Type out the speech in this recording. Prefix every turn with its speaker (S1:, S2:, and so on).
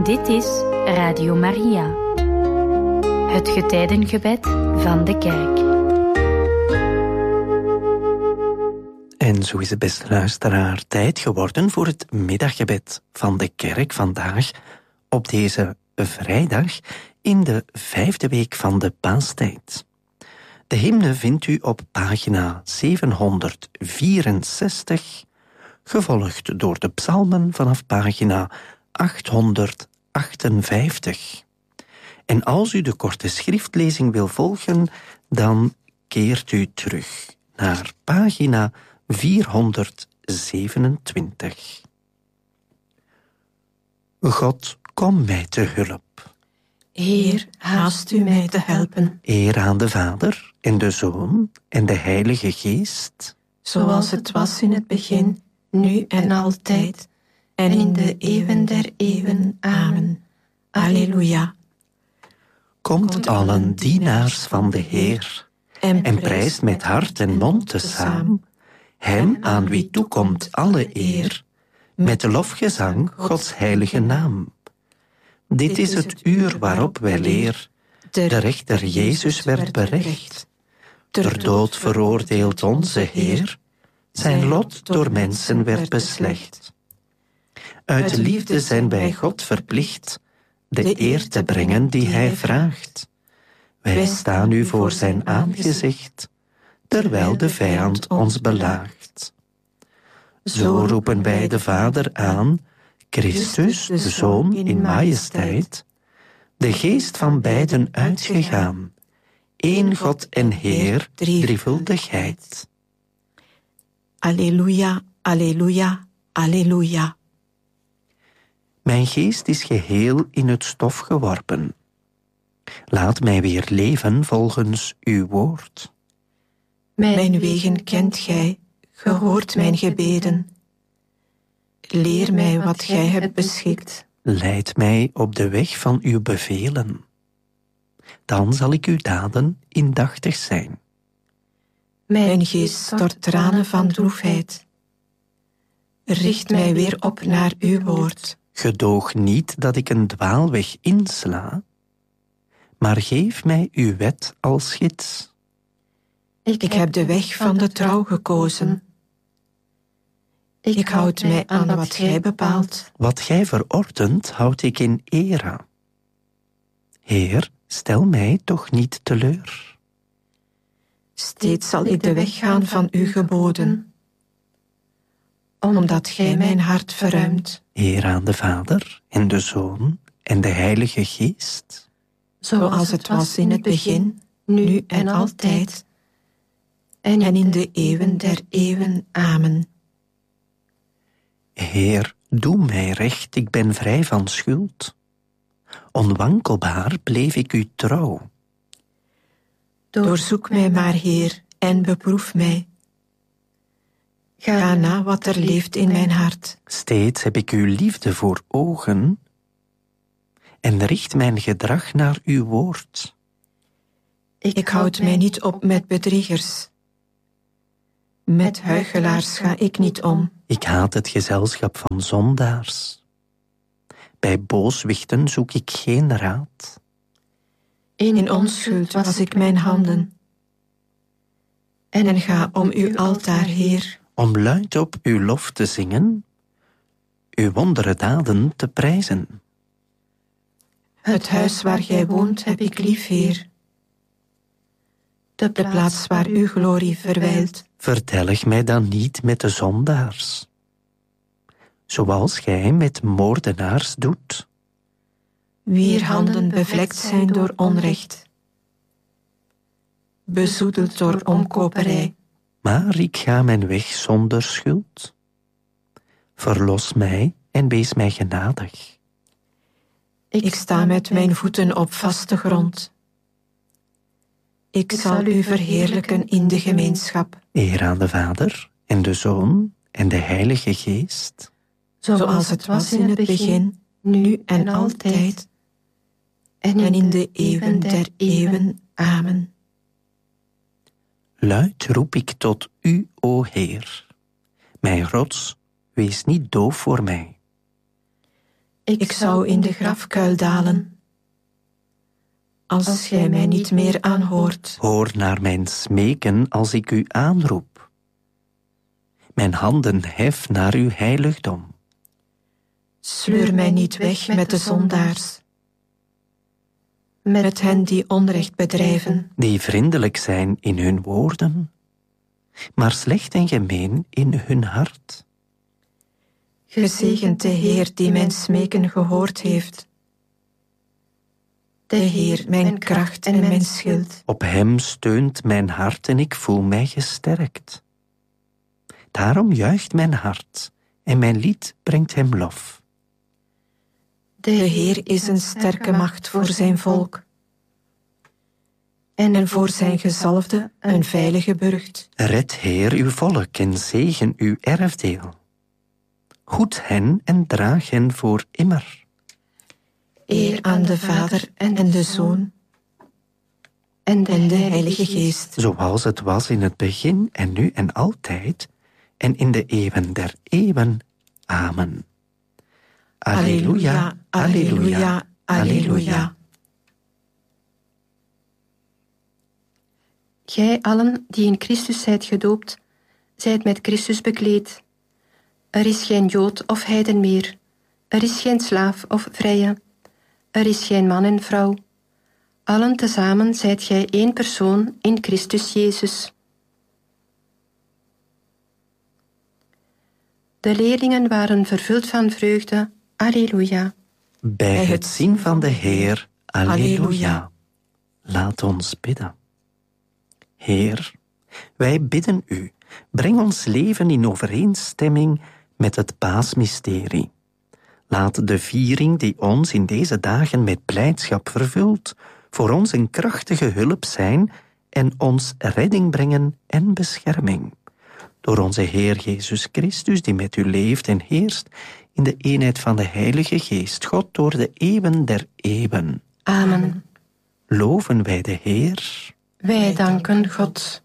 S1: Dit is Radio Maria, het getijdengebed van de kerk.
S2: En zo is het, beste luisteraar, tijd geworden voor het middaggebed van de kerk vandaag, op deze vrijdag in de 5e week van de Paastijd. De hymne vindt u op pagina 764, gevolgd door de psalmen vanaf pagina 858. En als u de korte schriftlezing wil volgen, dan keert u terug naar pagina 427. God, kom mij te hulp.
S3: Heer, haast u mij te helpen.
S2: Eer aan de Vader en de Zoon en de Heilige Geest.
S3: Zoals het was in het begin, nu en altijd, en in de eeuwen der eeuwen. Amen. Alleluia.
S2: Komt allen dienaars van de Heer, en prijst met hart en mond tezaam hem aan wie toekomt alle eer, met lofgezang Gods heilige naam. Dit is het uur waarop wij leer, de rechter Jezus werd berecht. Ter dood veroordeeld onze Heer, zijn lot door mensen werd beslecht. Uit liefde zijn wij God verplicht, de eer te brengen die Hij vraagt. Wij staan u voor zijn aangezicht, terwijl de vijand ons belaagt. Zo roepen wij de Vader aan, Christus, de Zoon in majesteit, de Geest van beiden uitgegaan, één God en Heer, drievuldigheid.
S3: Alleluia, alleluia, alleluia.
S2: Mijn geest is geheel in het stof geworpen. Laat mij weer leven volgens uw woord.
S3: Mijn wegen kent gij, ge hoort mijn gebeden. Leer mij wat gij hebt beschikt.
S2: Leid mij op de weg van uw bevelen. Dan zal ik uw daden indachtig zijn.
S3: Mijn geest stort tranen van droefheid. Richt mij weer op naar uw woord.
S2: Gedoog niet dat ik een dwaalweg insla, maar geef mij uw wet als gids.
S3: Ik heb de weg van de trouw gekozen. Ik houd mij aan wat gij bepaalt.
S2: Wat gij verordent, houd ik in ere. Heer, stel mij toch niet teleur.
S3: Steeds zal ik de weg gaan van uw geboden, omdat gij mijn hart verruimt.
S2: Eer aan de Vader en de Zoon en de Heilige Geest.
S3: Zoals het was in het begin, nu en altijd, en in de eeuwen der eeuwen. Amen.
S2: Heer, doe mij recht, ik ben vrij van schuld. Onwankelbaar bleef ik u trouw.
S3: Doorzoek mij maar, Heer, en beproef mij. Ga na wat er leeft in mijn hart.
S2: Steeds heb ik uw liefde voor ogen en richt mijn gedrag naar uw woord.
S3: Ik houd mij niet op met bedriegers. Met huichelaars ga ik niet om.
S2: Ik haat het gezelschap van zondaars. Bij booswichten zoek ik geen raad.
S3: In onschuld was ik mijn handen. En ga om uw altaar, Heer.
S2: Om luid op uw lof te zingen, uw wondere daden te prijzen.
S3: Het huis waar gij woont heb ik lief, Heer. De plaats waar uw glorie verwijlt.
S2: Verdelg mij dan niet met de zondaars, zoals gij met moordenaars doet.
S3: Wier handen bevlekt zijn door onrecht, bezoedeld door omkoperij.
S2: Maar ik ga mijn weg zonder schuld. Verlos mij en wees mij genadig.
S3: Ik sta met mijn voeten op vaste grond. Ik zal u verheerlijken in de gemeenschap.
S2: Eer aan de Vader en de Zoon en de Heilige Geest.
S3: Zoals het was in het begin, nu en altijd, en in de eeuwen der eeuwen. Amen.
S2: Luid roep ik tot u, o Heer. Mijn rots, wees niet doof voor mij.
S3: Ik zou in de grafkuil dalen, als gij mij niet meer aanhoort.
S2: Hoor naar mijn smeken als ik u aanroep. Mijn handen hef naar uw heiligdom.
S3: Sleur mij niet weg met de zondaars, met hen die onrecht bedrijven,
S2: Die vriendelijk zijn in hun woorden, maar slecht en gemeen in hun hart.
S3: Gezegend de Heer die mijn smeken gehoord heeft. De Heer, mijn kracht en mijn schild.
S2: Op hem steunt mijn hart en ik voel mij gesterkt. Daarom juicht mijn hart en mijn lied brengt hem lof.
S3: De Heer is een sterke macht voor zijn volk, en voor zijn gezalfde een veilige burcht.
S2: Red, Heer, uw volk en zegen uw erfdeel. Hoed hen en draag hen voor immer.
S3: Eer aan de Vader en de Zoon en de Heilige Geest.
S2: Zoals het was in het begin en nu en altijd en in de eeuwen der eeuwen. Amen. Alleluia, alleluia, alleluia.
S4: Gij allen die in Christus zijt gedoopt, zijt met Christus bekleed. Er is geen Jood of heiden meer. Er is geen slaaf of vrije. Er is geen man en vrouw. Allen tezamen zijt gij één persoon in Christus Jezus. De leerlingen waren vervuld van vreugde. Alleluia.
S2: Bij het zien van de Heer, alleluia. Laat ons bidden. Heer, wij bidden u, breng ons leven in overeenstemming met het paasmysterie. Laat de viering die ons in deze dagen met blijdschap vervult, voor ons een krachtige hulp zijn en ons redding brengen en bescherming. Door onze Heer Jezus Christus, die met u leeft en heerst in de eenheid van de Heilige Geest, God door de eeuwen der eeuwen.
S4: Amen.
S2: Loven wij de Heer.
S4: Wij danken God.